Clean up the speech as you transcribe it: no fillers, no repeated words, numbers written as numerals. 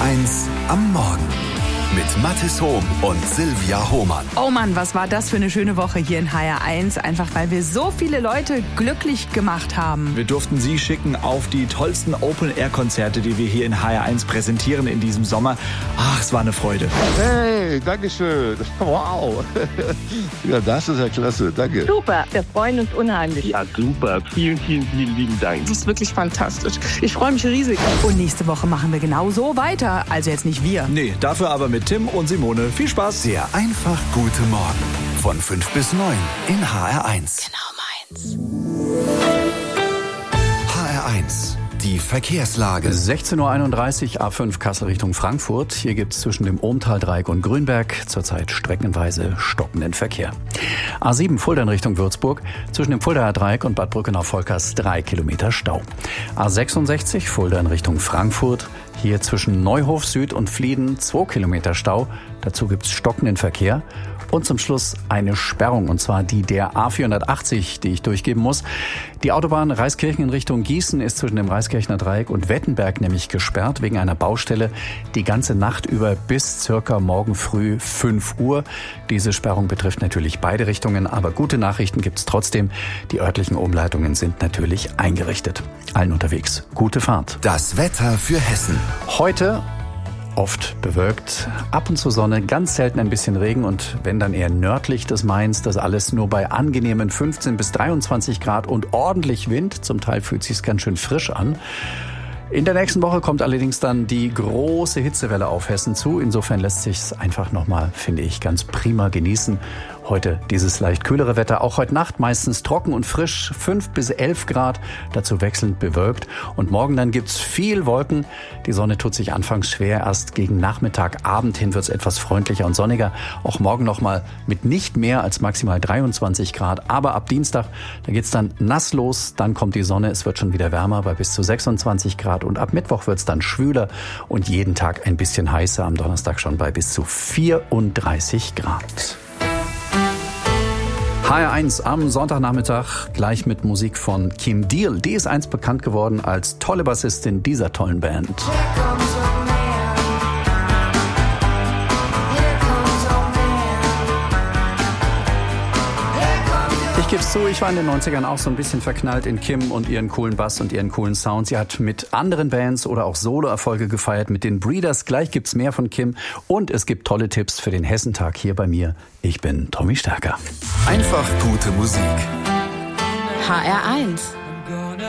HR1 am Morgen mit Mathis Hohm und Silvia Hohmann. Oh Mann, was war das für eine schöne Woche hier in HR1. Einfach weil wir so viele Leute glücklich gemacht haben. Wir durften Sie schicken auf die tollsten Open-Air-Konzerte, die wir hier in HR1 präsentieren in diesem Sommer. Ach, es war eine Freude. Hey, dankeschön. Wow. Ja, das ist ja klasse. Danke. Super, wir freuen uns unheimlich. Ja, super. Vielen, vielen, vielen lieben Dank. Das ist wirklich fantastisch. Ich freue mich riesig. Und nächste Woche machen wir genau so weiter. Also jetzt nicht wir. Nee, dafür aber mit Tim und Simone. Viel Spaß. Der einfach gute Morgen von 5 bis 9 in HR1. Genau meins. HR1, die Verkehrslage. 16.31 Uhr, A5 Kassel Richtung Frankfurt. Hier gibt es zwischen dem Ohmtal-Dreieck und Grünberg zurzeit streckenweise stockenden Verkehr. A7 Fulda in Richtung Würzburg. Zwischen dem Fuldaer Dreieck und Bad Brückenau-Volkers 3 Kilometer Stau. A66 Fulda in Richtung Frankfurt. Hier zwischen Neuhof Süd und Flieden 2 Kilometer Stau. Dazu gibt es stockenden Verkehr. Und zum Schluss eine Sperrung, und zwar die der A480, die ich durchgeben muss. Die Autobahn Reiskirchen in Richtung Gießen ist zwischen dem Reiskirchner Dreieck und Wettenberg nämlich gesperrt wegen einer Baustelle die ganze Nacht über bis circa morgen früh 5 Uhr. Diese Sperrung betrifft natürlich beide Richtungen, aber gute Nachrichten gibt's trotzdem. Die örtlichen Umleitungen sind natürlich eingerichtet. Allen unterwegs gute Fahrt. Das Wetter für Hessen. Heute oft bewölkt, ab und zu Sonne, ganz selten ein bisschen Regen und wenn dann eher nördlich des Mains, das alles nur bei angenehmen 15 bis 23 Grad und ordentlich Wind. Zum Teil fühlt sich's ganz schön frisch an. In der nächsten Woche kommt allerdings dann die große Hitzewelle auf Hessen zu. Insofern lässt sich's einfach nochmal, finde ich, ganz prima genießen. Heute dieses leicht kühlere Wetter, auch heute Nacht meistens trocken und frisch, 5 bis 11 Grad, dazu wechselnd bewölkt. Und morgen dann gibt's viel Wolken. Die Sonne tut sich anfangs schwer, erst gegen Nachmittag, Abend hin wird's etwas freundlicher und sonniger. Auch morgen nochmal mit nicht mehr als maximal 23 Grad. Aber ab Dienstag, da geht's dann nass los, dann kommt die Sonne, es wird schon wieder wärmer bei bis zu 26 Grad. Und ab Mittwoch wird's dann schwüler und jeden Tag ein bisschen heißer, am Donnerstag schon bei bis zu 34 Grad. HR1 am Sonntagnachmittag gleich mit Musik von Kim Deal. Die ist einst bekannt geworden als tolle Bassistin dieser tollen Band. Ich geb's zu, ich war in den 90ern auch so ein bisschen verknallt in Kim und ihren coolen Bass und ihren coolen Sound. Sie hat mit anderen Bands oder auch Solo-Erfolge gefeiert, mit den Breeders. Gleich gibt's mehr von Kim und es gibt tolle Tipps für den Hessentag hier bei mir. Ich bin Tommy Stärker. Einfach gute Musik. HR1